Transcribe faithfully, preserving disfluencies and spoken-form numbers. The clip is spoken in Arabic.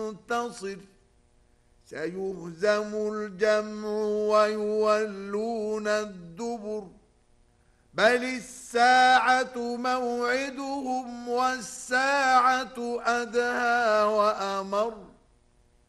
ينتصر سيهزم الجمع ويولون الدبر بل الساعة موعدهم والساعة أدهى وأمر